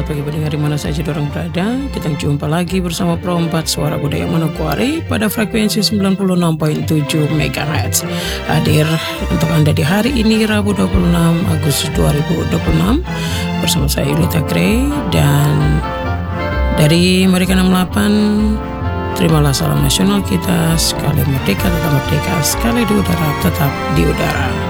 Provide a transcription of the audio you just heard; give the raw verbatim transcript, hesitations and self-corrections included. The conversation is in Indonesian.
pagi pendengar di mana saja dorang berada. Kita jumpa lagi bersama Pro empat Suara Budaya Manokwari pada frekuensi sembilan puluh enam koma tujuh megahertz. Hadir untuk Anda di hari ini Rabu dua puluh enam Agustus dua ribu dua puluh enam bersama saya Yulita Gray, dan dari Mereka enam puluh delapan, terimalah salam nasional kita. Sekali merdeka tetap merdeka, sekali di udara tetap di udara.